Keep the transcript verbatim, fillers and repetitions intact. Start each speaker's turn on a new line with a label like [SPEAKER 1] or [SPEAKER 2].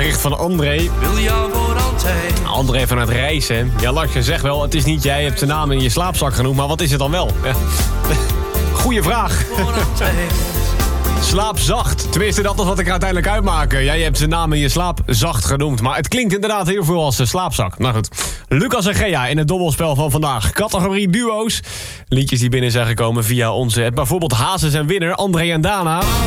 [SPEAKER 1] bericht van André.
[SPEAKER 2] Wil jou voor altijd.
[SPEAKER 1] André vanuit Rijssen. Ja, Lars, je zegt wel, het is niet jij hebt zijn naam in je slaapzak genoemd, maar wat is het dan wel? Ja. Goeie vraag.
[SPEAKER 2] Voor altijd.
[SPEAKER 1] Slaapzacht. Tenminste, dat is wat ik er uiteindelijk uitmaak. Jij hebt zijn naam in je slaapzacht genoemd. Maar het klinkt inderdaad heel veel als uh, slaapzak. Nou goed. Lucas en Gea in het dobbelspel van vandaag. Categorie duo's. Liedjes die binnen zijn gekomen via onze... bijvoorbeeld Hazes en Winner, André en Dana.